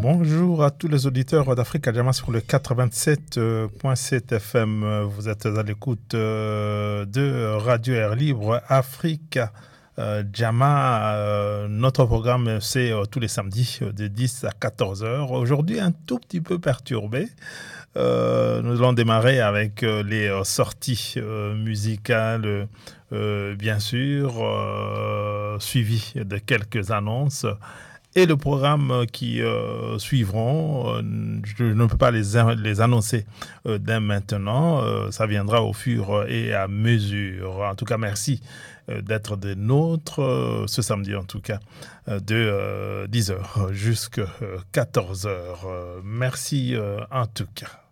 Bonjour à tous les auditeurs d'Africa Jama sur le 87.7 FM. Vous êtes à l'écoute de Radio Air Libre Africa Jama. Notre programme, c'est tous les samedis de 10 à 14 heures. Aujourd'hui, un tout petit peu perturbé. Nous allons démarrer avec les sorties musicales, bien sûr, suivies de quelques annonces. Et le programme qui suivront, je ne peux pas les annoncer dès maintenant. Ça viendra au fur et à mesure. En tout cas, merci d'être des nôtres ce samedi, en tout cas, de 10h jusqu'à 14h. Merci en tout cas.